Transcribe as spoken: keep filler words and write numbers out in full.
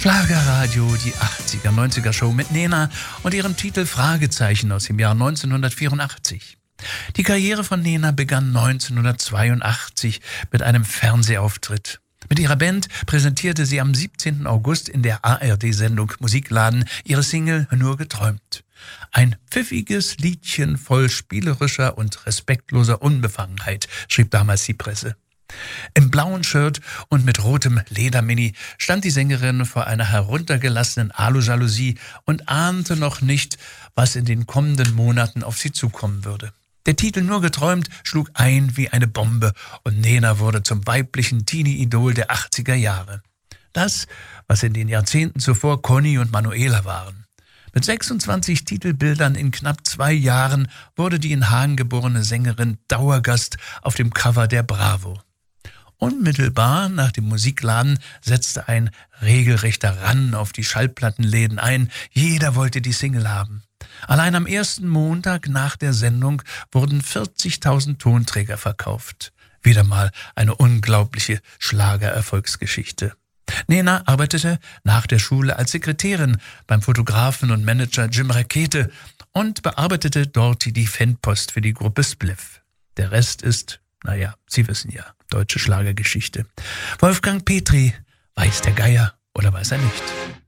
Schlagerradio, die achtziger, neunziger Show mit Nena und ihrem Titel Fragezeichen aus dem Jahr neunzehnhundertvierundachtzig. Die Karriere von Nena begann neunzehnhundertzweiundachtzig mit einem Fernsehauftritt. Mit ihrer Band präsentierte sie am siebzehnten August in der A R D-Sendung Musikladen ihre Single Nur geträumt. Ein pfiffiges Liedchen voll spielerischer und respektloser Unbefangenheit, schrieb damals die Presse. Im blauen Shirt und mit rotem Ledermini stand die Sängerin vor einer heruntergelassenen Alujalousie und ahnte noch nicht, was in den kommenden Monaten auf sie zukommen würde. Der Titel Nur geträumt schlug ein wie eine Bombe und Nena wurde zum weiblichen Teenie-Idol der achtziger Jahre. Das, was in den Jahrzehnten zuvor Conny und Manuela waren. Mit sechsundzwanzig Titelbildern in knapp zwei Jahren wurde die in Hagen geborene Sängerin Dauergast auf dem Cover der Bravo. Unmittelbar nach dem Musikladen setzte ein regelrechter Run auf die Schallplattenläden ein. Jeder wollte die Single haben. Allein am ersten Montag nach der Sendung wurden vierzigtausend Tonträger verkauft. Wieder mal eine unglaubliche Schlagererfolgsgeschichte. Nena arbeitete nach der Schule als Sekretärin beim Fotografen und Manager Jim Rakete und bearbeitete dort die Fanpost für die Gruppe Spliff. Der Rest ist, naja, Sie wissen ja, deutsche Schlagergeschichte. Wolfgang Petri, weiß der Geier oder weiß er nicht?